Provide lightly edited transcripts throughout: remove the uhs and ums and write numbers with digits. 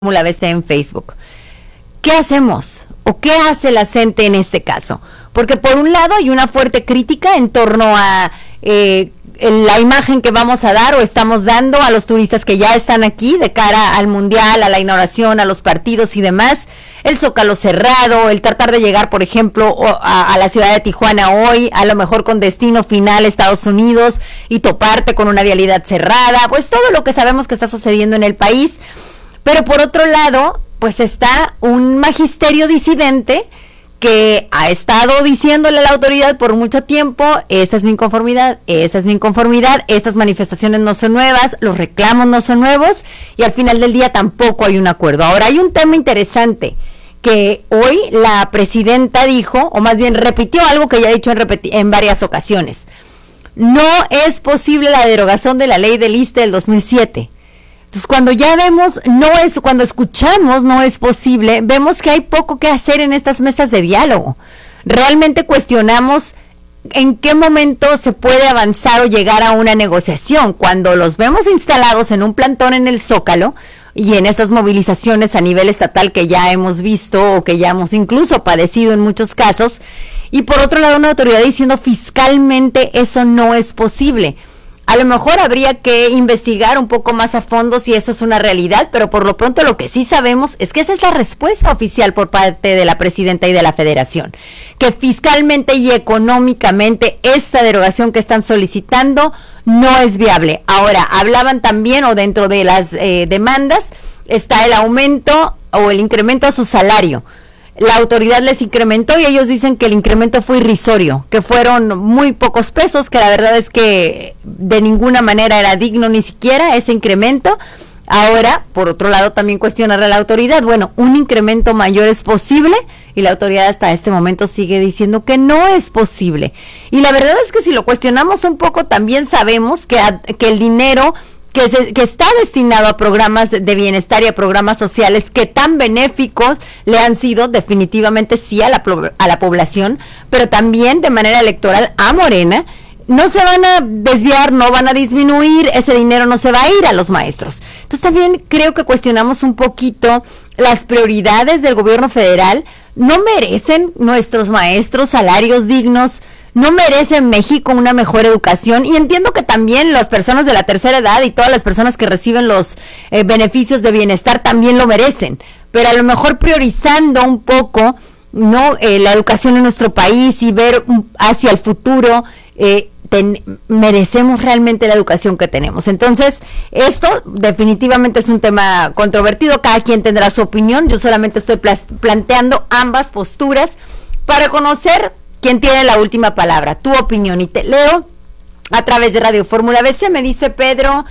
Fórmula BC en Facebook. ¿Qué hacemos? ¿O qué hace la gente en este caso? Porque por un lado hay una fuerte crítica en torno a la imagen que vamos a dar o estamos dando a los turistas que ya están aquí de cara al mundial, a la inauguración, a los partidos y demás. El Zócalo cerrado, el tratar de llegar, por ejemplo, a la ciudad de Tijuana hoy, a lo mejor con destino final Estados Unidos y toparte con una vialidad cerrada, pues todo lo que sabemos que está sucediendo en el país. Pero por otro lado, pues está un magisterio disidente que ha estado diciéndole a la autoridad por mucho tiempo, esta es mi inconformidad, estas manifestaciones no son nuevas, los reclamos no son nuevos, y al final del día tampoco hay un acuerdo. Ahora, hay un tema interesante, que hoy la presidenta dijo, o más bien repitió algo que ya ha dicho en varias ocasiones. No es posible la derogación de la ley del ISSSTE del 2007. Entonces, cuando ya vemos, cuando escuchamos no es posible, vemos que hay poco que hacer en estas mesas de diálogo. Realmente cuestionamos en qué momento se puede avanzar o llegar a una negociación. Cuando los vemos instalados en un plantón en el Zócalo y en estas movilizaciones a nivel estatal que ya hemos visto o que ya hemos incluso padecido en muchos casos, y por otro lado una autoridad diciendo fiscalmente eso no es posible. A lo mejor habría que investigar un poco más a fondo si eso es una realidad, pero por lo pronto lo que sí sabemos es que esa es la respuesta oficial por parte de la presidenta y de la federación, que fiscalmente y económicamente esta derogación que están solicitando no es viable. Ahora, hablaban también, o dentro de las demandas, está el aumento o el incremento a su salario. La autoridad les incrementó y ellos dicen que el incremento fue irrisorio, que fueron muy pocos pesos, que la verdad es que de ninguna manera era digno ni siquiera ese incremento. Ahora, por otro lado, también cuestionar a la autoridad. Bueno, un incremento mayor es posible y la autoridad hasta este momento sigue diciendo que no es posible. Y la verdad es que si lo cuestionamos un poco, también sabemos que el dinero que está destinado a programas de bienestar y a programas sociales que tan benéficos le han sido definitivamente sí a la población, pero también de manera electoral a Morena, no se van a desviar, no van a disminuir, ese dinero no se va a ir a los maestros. Entonces también creo que cuestionamos un poquito las prioridades del gobierno federal. ¿No merecen nuestros maestros salarios dignos? ¿No merece México una mejor educación? Y entiendo que también las personas de la tercera edad y todas las personas que reciben los beneficios de bienestar también lo merecen, pero a lo mejor priorizando un poco la educación en nuestro país y ver hacia el futuro, merecemos realmente la educación que tenemos. Entonces, esto definitivamente es un tema controvertido, cada quien tendrá su opinión, yo solamente estoy planteando ambas posturas para conocer quién tiene la última palabra, tu opinión, y te leo a través de Radio Fórmula BC. Me dice Pedro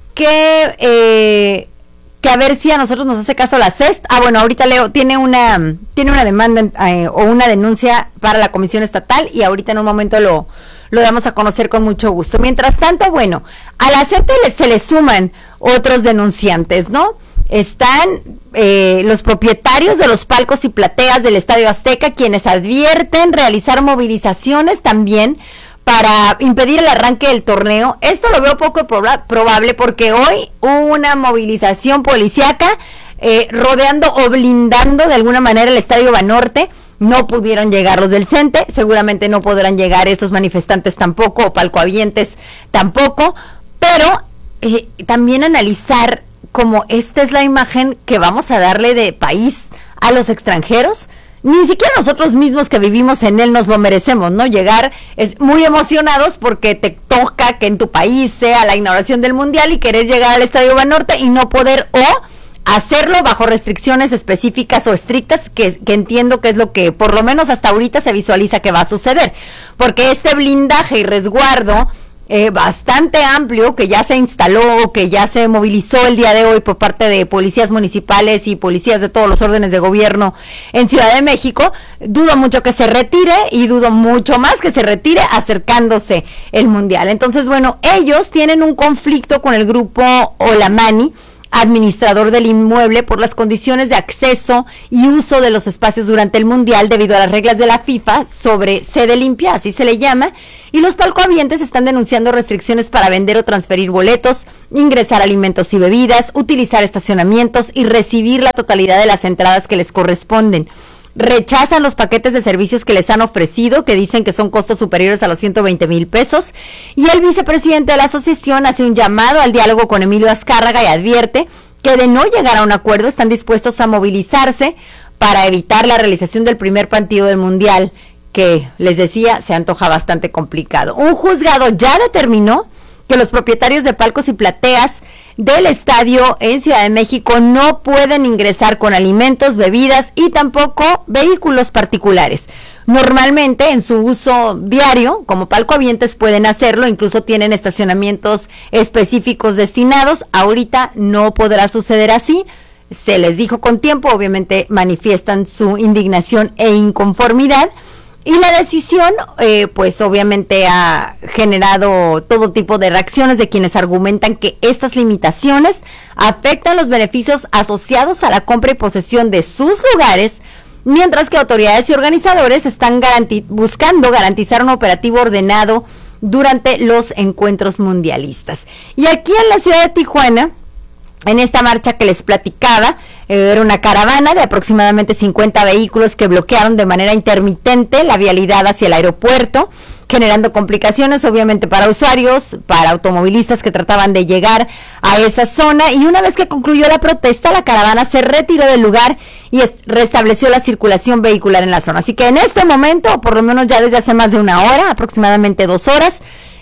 que a ver si a nosotros nos hace caso la CEST. Bueno, ahorita leo, tiene una demanda o una denuncia para la Comisión Estatal y ahorita en un momento lo damos a conocer con mucho gusto. Mientras tanto, bueno, a la CEST se le suman otros denunciantes, ¿no? Están los propietarios de los palcos y plateas del Estadio Azteca, quienes advierten realizar movilizaciones también para impedir el arranque del torneo. Esto lo veo poco probable porque hoy hubo una movilización policíaca rodeando o blindando de alguna manera el Estadio Banorte. No pudieron llegar los del CENTE, seguramente no podrán llegar estos manifestantes tampoco, o palcohabientes tampoco, pero también analizar como esta es la imagen que vamos a darle de país a los extranjeros. Ni siquiera nosotros mismos que vivimos en él nos lo merecemos, ¿no? Llegar muy emocionados porque te toca que en tu país sea la inauguración del mundial y querer llegar al Estadio Banorte y no poder, o hacerlo bajo restricciones específicas o estrictas, que entiendo que es lo que por lo menos hasta ahorita se visualiza que va a suceder, porque este blindaje y resguardo bastante amplio que ya se instaló, que ya se movilizó el día de hoy por parte de policías municipales y policías de todos los órdenes de gobierno en Ciudad de México, dudo mucho que se retire y dudo mucho más que se retire acercándose el mundial. Entonces, bueno, ellos tienen un conflicto con el grupo Olamani administrador del inmueble por las condiciones de acceso y uso de los espacios durante el Mundial debido a las reglas de la FIFA sobre sede limpia, así se le llama, y los palcohabientes están denunciando restricciones para vender o transferir boletos, ingresar alimentos y bebidas, utilizar estacionamientos y recibir la totalidad de las entradas que les corresponden. Rechazan los paquetes de servicios que les han ofrecido, que dicen que son costos superiores a los 120,000 pesos, y el vicepresidente de la asociación hace un llamado al diálogo con Emilio Azcárraga y advierte que de no llegar a un acuerdo están dispuestos a movilizarse para evitar la realización del primer partido del Mundial, que les decía se antoja bastante complicado. Un juzgado ya determinó que los propietarios de palcos y plateas del estadio en Ciudad de México no pueden ingresar con alimentos, bebidas y tampoco vehículos particulares. Normalmente en su uso diario, como palcohabientes pueden hacerlo, incluso tienen estacionamientos específicos destinados. Ahorita no podrá suceder así. Se les dijo con tiempo, obviamente manifiestan su indignación e inconformidad. Y la decisión, pues obviamente ha generado todo tipo de reacciones de quienes argumentan que estas limitaciones afectan los beneficios asociados a la compra y posesión de sus lugares, mientras que autoridades y organizadores están buscando garantizar un operativo ordenado durante los encuentros mundialistas. Y aquí en la ciudad de Tijuana, en esta marcha que les platicaba, era una caravana de aproximadamente 50 vehículos que bloquearon de manera intermitente la vialidad hacia el aeropuerto, generando complicaciones obviamente para usuarios, para automovilistas que trataban de llegar a esa zona, y una vez que concluyó la protesta, la caravana se retiró del lugar y restableció la circulación vehicular en la zona. Así que en este momento, o por lo menos ya desde hace más de una hora, aproximadamente 2 horas,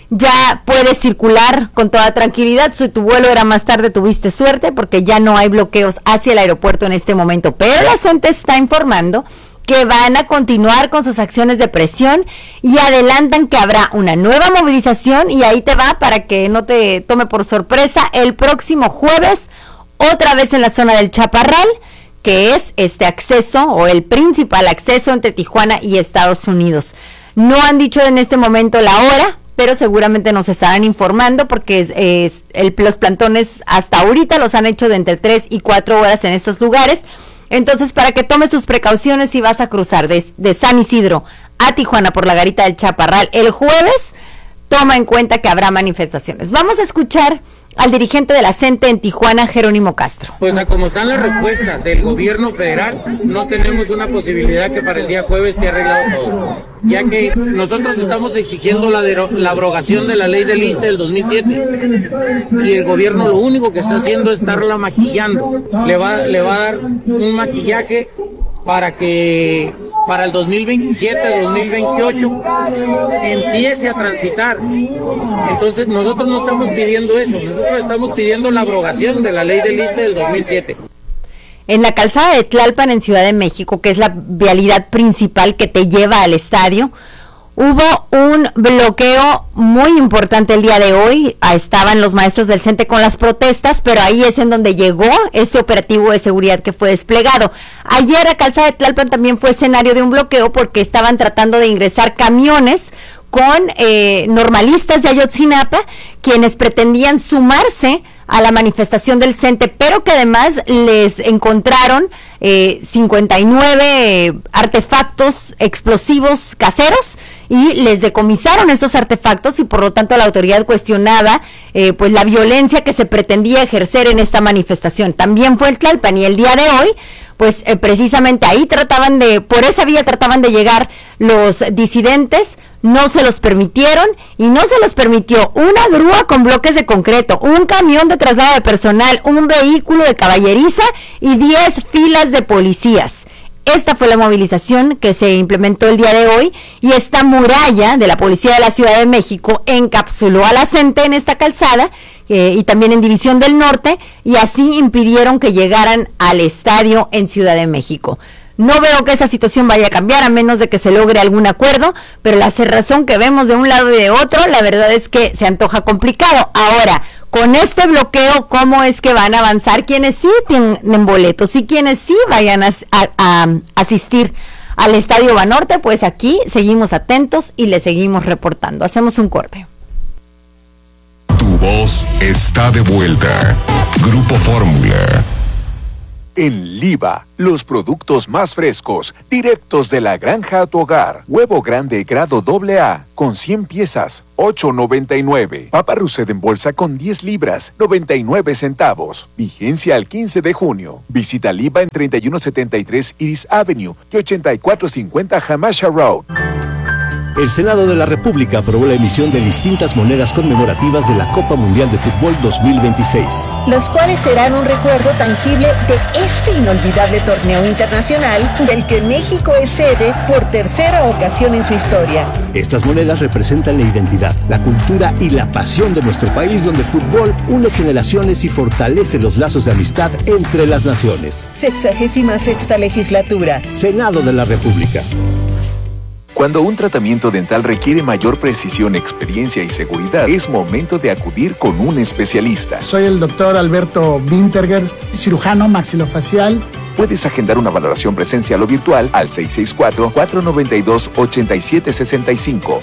ya puedes circular con toda tranquilidad. Si tu vuelo era más tarde, tuviste suerte porque ya no hay bloqueos hacia el aeropuerto en este momento. Pero la gente está informando que van a continuar con sus acciones de presión y adelantan que habrá una nueva movilización, y ahí te va para que no te tome por sorpresa, el próximo jueves, otra vez en la zona del Chaparral, que es este acceso o el principal acceso entre Tijuana y Estados Unidos. No han dicho en este momento la hora, pero seguramente nos estarán informando porque los plantones hasta ahorita los han hecho de entre 3 y 4 horas en estos lugares. Entonces, para que tomes tus precauciones si vas a cruzar de San Isidro a Tijuana por la garita del Chaparral el jueves, toma en cuenta que habrá manifestaciones. Vamos a escuchar al dirigente de la CENTE en Tijuana, Jerónimo Castro. Pues a como están las respuestas del gobierno federal, no tenemos una posibilidad que para el día jueves esté arreglado todo, ya que nosotros estamos exigiendo la abrogación de la ley del ISSSTE del 2007, y el gobierno lo único que está haciendo es estarla maquillando. Le va a dar un maquillaje para que para el 2027, 2028 empiece a transitar. Entonces nosotros no estamos pidiendo eso, nosotros estamos pidiendo la abrogación de la ley del ISSSTE del 2007. En la calzada de Tlalpan en Ciudad de México, que es la vialidad principal que te lleva al estadio, hubo un bloqueo muy importante el día de hoy. Estaban los maestros del CENTE con las protestas, pero ahí es en donde llegó este operativo de seguridad que fue desplegado. Ayer la calzada de Tlalpan también fue escenario de un bloqueo porque estaban tratando de ingresar camiones con normalistas de Ayotzinapa, quienes pretendían sumarse a la manifestación del CENTE, pero que además les encontraron 59 artefactos explosivos caseros y les decomisaron estos artefactos, y por lo tanto la autoridad cuestionaba pues la violencia que se pretendía ejercer en esta manifestación. También fue el Tlalpan, y el día de hoy pues precisamente ahí por esa vía trataban de llegar los disidentes, no se los permitieron, y no se los permitió una grúa con bloques de concreto, un camión de traslado de personal, un vehículo de caballeriza y 10 filas de policías. Esta fue la movilización que se implementó el día de hoy, y esta muralla de la Policía de la Ciudad de México encapsuló a la CENTE en esta calzada y también en División del Norte, y así impidieron que llegaran al estadio en Ciudad de México. No veo que esa situación vaya a cambiar a menos de que se logre algún acuerdo, pero la cerrazón que vemos de un lado y de otro, la verdad es que se antoja complicado. Ahora, con este bloqueo, ¿cómo es que van a avanzar quienes sí tienen boletos y quienes sí vayan a asistir al Estadio Banorte? Pues aquí seguimos atentos y le seguimos reportando. Hacemos un corte. Tu voz está de vuelta. Grupo Fórmula. En Liva, los productos más frescos, directos de la granja a tu hogar. Huevo grande grado AA, con 100 piezas, $8.99. Papa Russet en bolsa con 10 libras, 99 centavos. Vigencia al 15 de junio. Visita Liva en 3173 Iris Avenue y 8450 Hamasha Road. El Senado de la República aprobó la emisión de distintas monedas conmemorativas de la Copa Mundial de Fútbol 2026. Los cuales serán un recuerdo tangible de este inolvidable torneo internacional del que México es sede por tercera ocasión en su historia. Estas monedas representan la identidad, la cultura y la pasión de nuestro país, donde el fútbol une generaciones y fortalece los lazos de amistad entre las naciones. 66ª legislatura. Senado de la República. Cuando un tratamiento dental requiere mayor precisión, experiencia y seguridad, es momento de acudir con un especialista. Soy el doctor Alberto Wintergerst, cirujano maxilofacial. Puedes agendar una valoración presencial o virtual al 664-492-8765.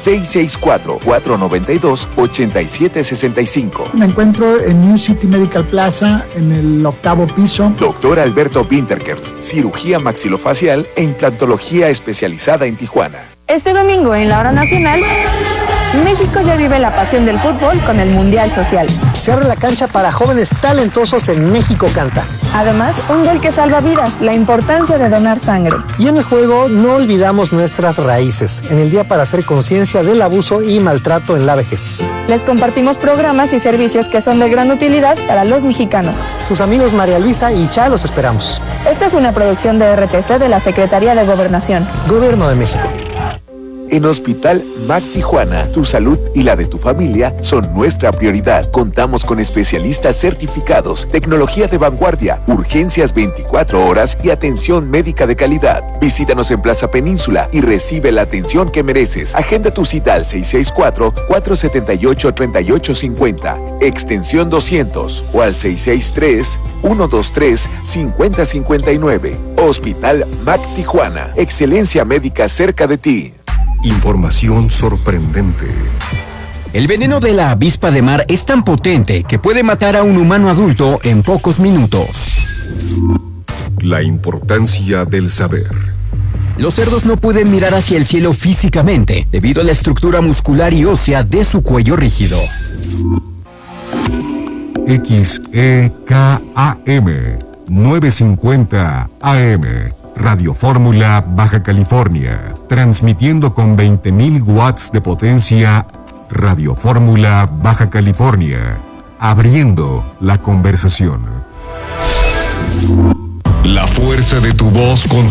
664-492-8765. Me encuentro en New City Medical Plaza, en el 8º piso. Doctor Alberto Wintergerst, cirugía maxilofacial e implantología especializada en Tijuana. Este domingo en la Hora Nacional, México ya vive la pasión del fútbol con el Mundial Social. Se abre la cancha para jóvenes talentosos en México Canta. Además, un gol que salva vidas, la importancia de donar sangre. Y en el juego no olvidamos nuestras raíces, en el Día para hacer conciencia del abuso y maltrato en la vejez. Les compartimos programas y servicios que son de gran utilidad para los mexicanos. Sus amigos María Luisa y Cha los esperamos. Esta es una producción de RTC de la Secretaría de Gobernación. Gobierno de México. En Hospital MAC Tijuana, tu salud y la de tu familia son nuestra prioridad. Contamos con especialistas certificados, tecnología de vanguardia, urgencias 24 horas y atención médica de calidad. Visítanos en Plaza Península y recibe la atención que mereces. Agenda tu cita al 664-478-3850, extensión 200 o al 663-123-5059. Hospital MAC Tijuana, excelencia médica cerca de ti. Información sorprendente. El veneno de la avispa de mar es tan potente que puede matar a un humano adulto en pocos minutos. La importancia del saber. Los cerdos no pueden mirar hacia el cielo físicamente debido a la estructura muscular y ósea de su cuello rígido. XEKAM 950 AM. Radio Fórmula, Baja California, transmitiendo con 20.000 watts de potencia. Radio Fórmula, Baja California, abriendo la conversación. La fuerza de tu voz con